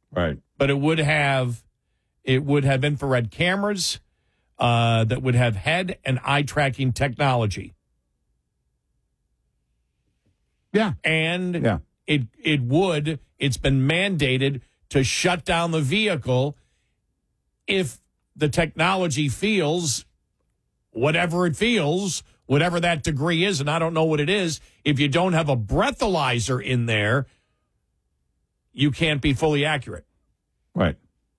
Right. But it would have infrared cameras that would have head and eye tracking technology. Yeah. And it's been mandated to shut down the vehicle if the technology feels whatever it feels, whatever that degree is, and I don't know what it is. If you don't have a breathalyzer in there, you can't be fully accurate. Right.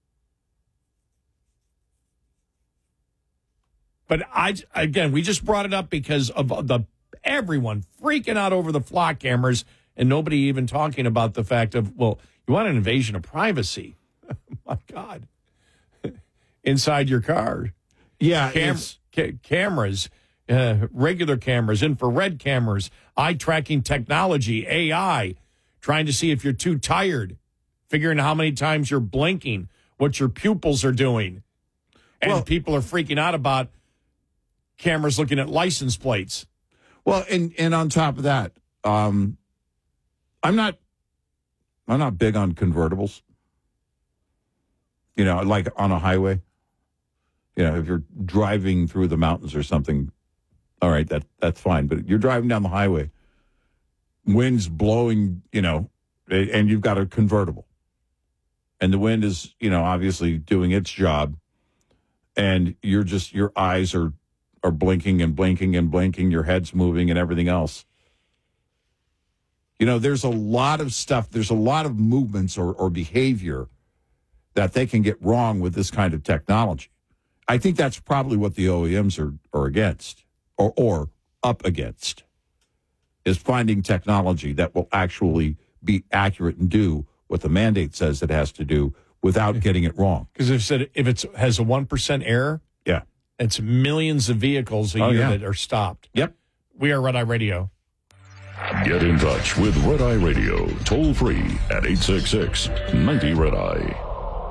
But we just brought it up because of everyone freaking out over the flock cameras and nobody even talking about the fact of, well, you want an invasion of privacy. My God. Inside your car. Yeah. Cameras, regular cameras, infrared cameras, eye tracking technology, AI, trying to see if you're too tired, figuring how many times you're blinking, what your pupils are doing. And people are freaking out about cameras looking at license plates. Well, and on top of that, I'm not big on convertibles. You know, like on a highway. You know, if you're driving through the mountains or something, all right, that's fine. But you're driving down the highway, wind's blowing, you know, and you've got a convertible. And the wind is, you know, obviously doing its job. And your eyes are blinking and blinking and blinking, your head's moving and everything else. You know, there's a lot of stuff, there's a lot of movements or behavior that they can get wrong with this kind of technology. I think that's probably what the OEMs are against or up against, is finding technology that will actually be accurate and do what the mandate says it has to do without getting it wrong. Because if it has a 1% error, yeah, it's millions of vehicles a year that are stopped. Yep. We are Red Eye Radio. Get in touch with Red Eye Radio, toll free at 866-90-RED-EYE.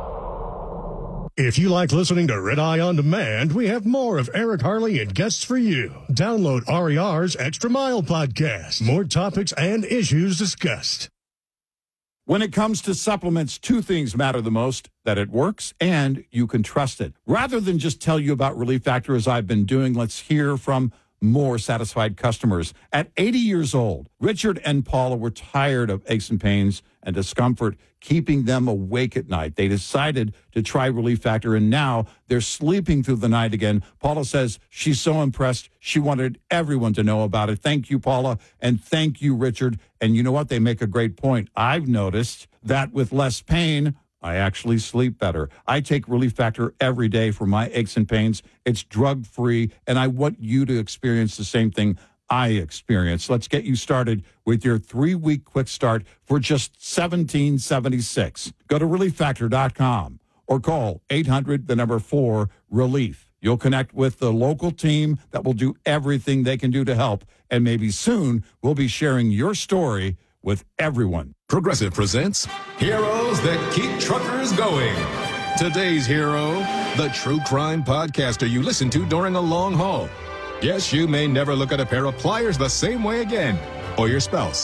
If you like listening to Red Eye On Demand, we have more of Eric Harley and guests for you. Download RER's Extra Mile podcast. More topics and issues discussed. When it comes to supplements, two things matter the most: that it works and you can trust it. Rather than just tell you about Relief Factor as I've been doing, let's hear from more satisfied customers. At 80 years old, Richard and Paula were tired of aches and pains and discomfort keeping them awake at night. They decided to try Relief Factor, and now they're sleeping through the night again. Paula says she's so impressed, she wanted everyone to know about it. Thank you, Paula, and thank you, Richard. And you know what? They make a great point. I've noticed that with less pain, I actually sleep better. I take Relief Factor every day for my aches and pains. It's drug-free, and I want you to experience the same thing I experienced. Let's get you started with your 3-week quick start for just $17.76. Go to ReliefFactor.com or call 800-4-RELIEF. You'll connect with the local team that will do everything they can do to help, and maybe soon we'll be sharing your story with everyone. Progressive presents Heroes That Keep Truckers Going. Today's hero, the true crime podcaster you listen to during a long haul. Yes, you may never look at a pair of pliers the same way again. Or your spouse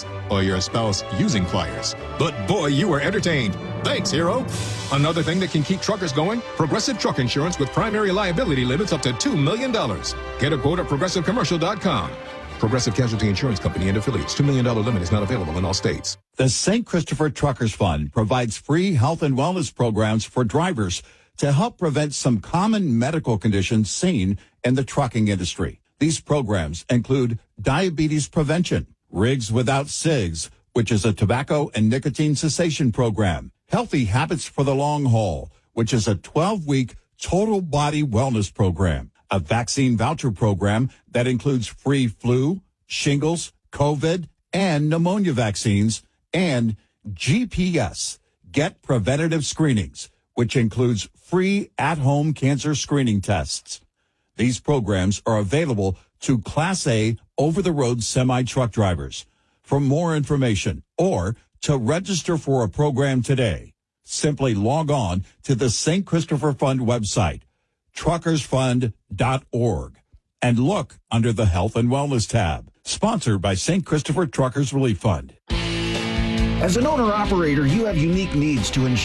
using pliers. But boy, you were entertained. Thanks, hero. Another thing that can keep truckers going: Progressive Truck Insurance with primary liability limits up to $2 million. Get a quote at ProgressiveCommercial.com. Progressive Casualty Insurance Company and affiliates. $2 million limit is not available in all states. The St. Christopher Truckers Fund provides free health and wellness programs for drivers to help prevent some common medical conditions seen in the trucking industry. These programs include diabetes prevention, Rigs Without Cigs, which is a tobacco and nicotine cessation program, Healthy Habits for the Long Haul, which is a 12-week total body wellness program, a vaccine voucher program that includes free flu, shingles, COVID, and pneumonia vaccines, and GPS, Get Preventative Screenings, which includes free at-home cancer screening tests. These programs are available to Class A over-the-road semi-truck drivers. For more information or to register for a program today, simply log on to the St. Christopher Fund website, truckersfund.org, and look under the Health and Wellness tab. Sponsored by St. Christopher Truckers Relief Fund. As an owner-operator, you have unique needs to ensure